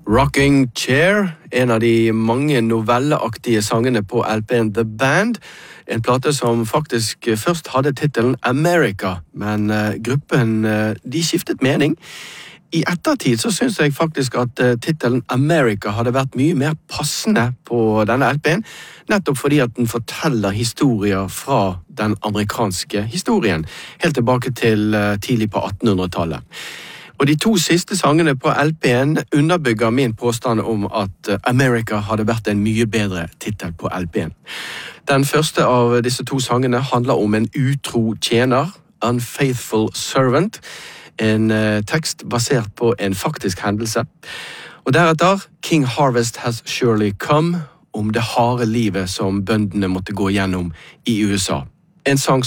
Rocking Chair, en av de mange novelleaktige sangene på LP'en The Band, en plate som faktisk først hadde titelen America, men gruppen de skiftet mening. I ettertid så synes jeg faktisk at titelen America hadde vært mye mer passende på denne LP'en, nettopp fordi at den forteller historier fra den amerikanske historien, helt tilbake til tidlig på 1800-tallet. Og de to siste sangene på LP'en underbygger min påstand om at America hadde vært en mye bedre titel på LP'en. Den første av disse to sangene handler om en utro tjener, Unfaithful Servant, en tekst basert på en faktisk hendelse. Og deretter King Harvest Has Surely Come, om det harde livet som bøndene måtte gå gjennom i USA. En sang